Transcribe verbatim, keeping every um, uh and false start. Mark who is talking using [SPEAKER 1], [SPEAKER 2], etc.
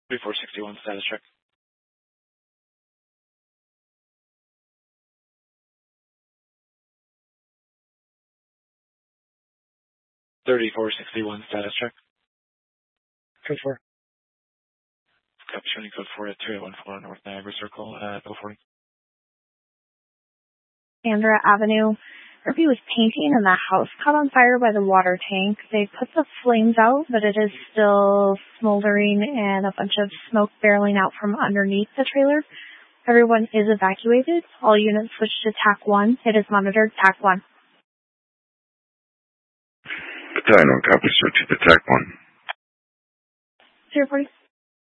[SPEAKER 1] thirty-four sixty-one, status check. thirty-four sixty-one, status check.
[SPEAKER 2] Code four.
[SPEAKER 1] Copy, showing code four at two eight one four North Niagara Circle at oh forty.
[SPEAKER 3] Sandra Avenue. Ruby was painting and the house caught on fire by the water tank. They put the flames out, but it is still smoldering and a bunch of smoke barreling out from underneath the trailer. Everyone is evacuated. All units switch to T A C one. It is monitored. T A C one.
[SPEAKER 4] Battalion one, copy, switch to T A C one.
[SPEAKER 3] zero forty.